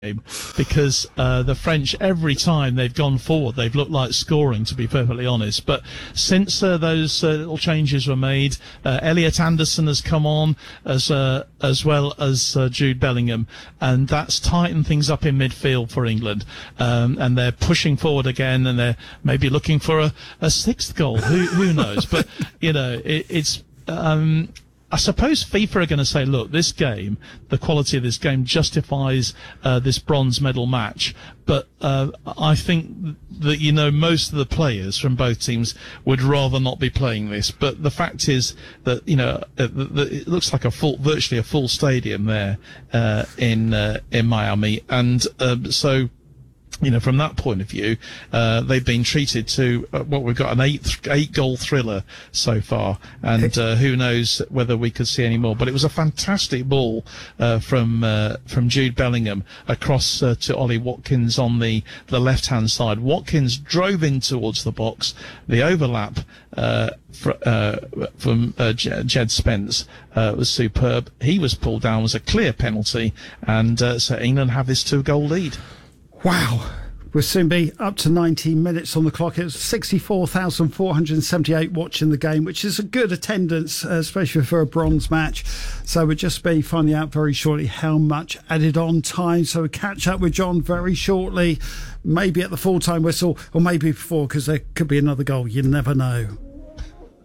because the French, every time they've gone forward, they've looked like scoring, to be perfectly honest. But since those little changes were made, Elliot Anderson has come on as well as Jude Bellingham, and that's tightened things up in midfield for England. And they're pushing forward again, and they're maybe looking for a sixth goal. Who knows? But it's. I suppose FIFA are going to say, look, this game, the quality of this game justifies this bronze medal match. But I think that, most of the players from both teams would rather not be playing this. But the fact is that, it looks like virtually a full stadium there in Miami. And so... from that point of view, they've been treated to we've got an eight goal thriller so far, and who knows whether we could see any more. But it was a fantastic ball from Jude Bellingham across to Ollie Watkins on the left hand side. Watkins drove in towards the box. The overlap from Jed Spence was superb. He was pulled down, was a clear penalty, and so England have this 2-goal lead. Wow. We'll soon be up to 90 minutes on the clock. It's 64,478 watching the game, which is a good attendance, especially for a bronze match. So we'll just be finding out very shortly how much added on time. So we'll catch up with John very shortly, maybe at the full-time whistle or maybe before, because there could be another goal. You never know.